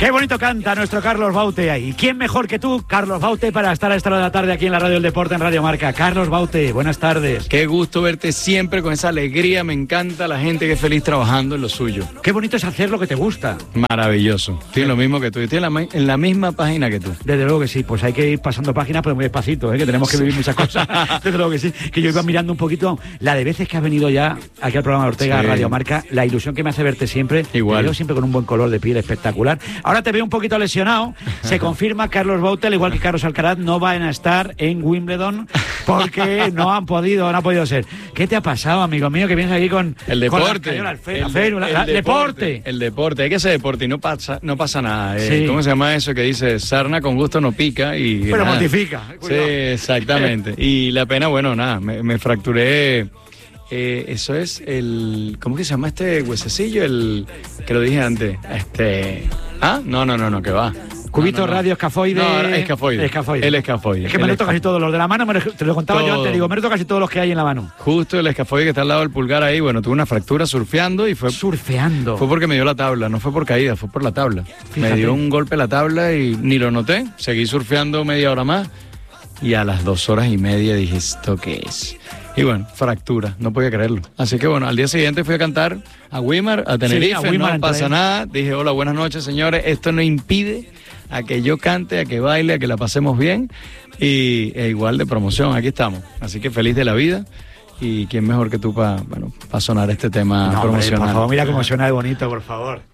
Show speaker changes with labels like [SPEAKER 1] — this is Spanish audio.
[SPEAKER 1] Qué bonito canta nuestro Carlos Baute. ¿Y quién mejor que tú, Carlos Baute, para estar a esta hora de la tarde aquí en la Radio del Deporte en Radio Marca? Carlos Baute, buenas tardes.
[SPEAKER 2] Qué gusto verte siempre con esa alegría. Me encanta la gente que es feliz trabajando en lo suyo.
[SPEAKER 1] Qué bonito es hacer lo que te gusta.
[SPEAKER 2] Maravilloso. Estoy en lo mismo que tú. Estoy en la misma página que tú.
[SPEAKER 1] Desde luego que sí. Pues hay que ir pasando páginas, pero muy despacito, que tenemos que vivir muchas cosas. Desde luego que sí. Que yo iba mirando un poquito la de veces que has venido ya aquí al programa de Ortega, sí. Radio Marca. La ilusión que me hace verte siempre.
[SPEAKER 2] Igual.
[SPEAKER 1] Te veo siempre con un buen color de piel espectacular. Ahora te veo un poquito lesionado. Se confirma Carlos Baute, al igual que Carlos Alcaraz, no van a estar en Wimbledon porque no ha podido ser. ¿Qué te ha pasado, amigo mío, que vienes aquí con
[SPEAKER 2] el deporte?
[SPEAKER 1] El deporte.
[SPEAKER 2] El deporte, hay que hacer deporte y no pasa nada.
[SPEAKER 1] Sí.
[SPEAKER 2] ¿Cómo se llama eso que dice? Sarna con gusto no pica y
[SPEAKER 1] pero
[SPEAKER 2] nada.
[SPEAKER 1] mortifica.
[SPEAKER 2] Sí, exactamente. Y la pena, bueno, nada, me fracturé. Eso es el... ¿Cómo que se llama este huesecillo? El que lo dije antes. No, que va.
[SPEAKER 1] Cubito, radio, escafoide.
[SPEAKER 2] No, escafoide. El escafoide.
[SPEAKER 1] Es que me lo toco casi todos los de la mano, te lo contaba yo antes, digo, me lo toco casi todos los que hay en la mano.
[SPEAKER 2] Justo el escafoide que está al lado del pulgar ahí, bueno, tuve una fractura surfeando y fue...
[SPEAKER 1] ¿Surfeando?
[SPEAKER 2] Fue porque me dio la tabla, no fue por caída, fue por la tabla.
[SPEAKER 1] Fíjate.
[SPEAKER 2] Me dio un golpe la tabla y ni lo noté, seguí surfeando media hora más y a las 2 horas y media dije, ¿esto qué es? Y bueno, fractura, no podía creerlo. Así que bueno, al día siguiente fui a cantar a Weimar, a Tenerife, sí, no pasa nada. Dije, hola, buenas noches, señores. Esto no impide a que yo cante, a que baile, a que la pasemos bien. E igual de promoción, aquí estamos. Así que feliz de la vida. Y quién mejor que tú para sonar este tema promocional.
[SPEAKER 1] Por favor, mira cómo suena de bonito, por favor.